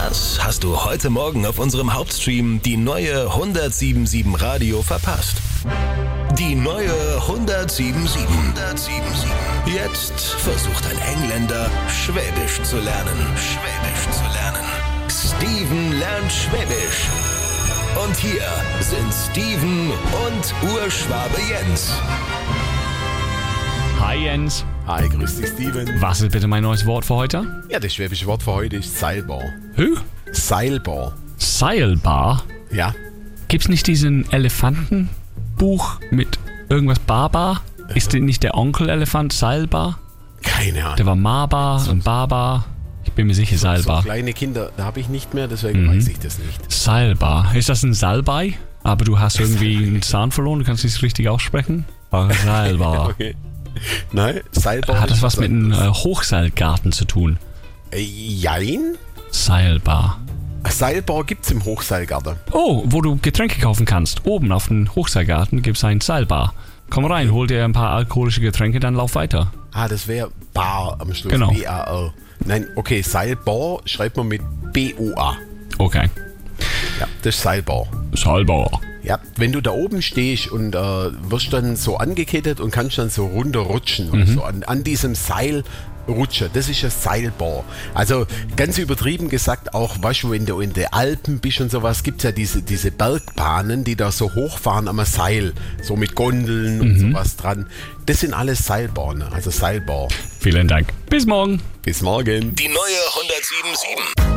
Was hast du heute Morgen auf unserem Hauptstream die neue 107.7 Radio verpasst? Die neue 107.7. Jetzt versucht ein Engländer, Schwäbisch zu lernen. Steven lernt Schwäbisch. Und hier sind Steven und Urschwabe Jens. Hi Jens. Hi, grüß dich Steven. Was ist bitte mein neues Wort für heute? Ja, das schwäbische Wort für heute ist Seilbar. Seilbar. Seilbar? Ja. Gibt's nicht diesen Elefantenbuch mit irgendwas Baba? Ist denn nicht der Onkel-Elefant Seilbar? Keine Ahnung. Der war Marbar und Barbar. Ich bin mir sicher, Seilbar. So kleine Kinder, da habe ich nicht mehr, deswegen weiß ich das nicht. Seilbar. Ist das ein Salbei? Aber du hast irgendwie einen Zahn verloren, du kannst nicht richtig aussprechen? Seilbar. Okay. Nein, Seilbar. Hat das was mit einem Hochseilgarten zu tun? Jein. Seilbar. Seilbar gibt's im Hochseilgarten. Oh, wo du Getränke kaufen kannst. Oben auf dem Hochseilgarten gibt es ein Seilbar. Komm rein, hol dir ein paar alkoholische Getränke, dann lauf weiter. Ah, das wäre Bar am Schluss. Genau. B-A-R. Nein, okay, Seilbar schreibt man mit B-O-A. Okay. Ja, das ist Seilbar. Seilbar. Ja, wenn du da oben stehst und wirst dann so angekettet und kannst dann so runterrutschen und so an diesem Seil rutschen, das ist ein Seilbar. Also ganz übertrieben gesagt auch, weißt du, wenn du in den Alpen bist und sowas, gibt es ja diese Bergbahnen, die da so hochfahren am Seil, so mit Gondeln und sowas dran. Das sind alles Seilbahnen, also Seilbar. Vielen Dank. Bis morgen. Bis morgen. Die neue 107.7.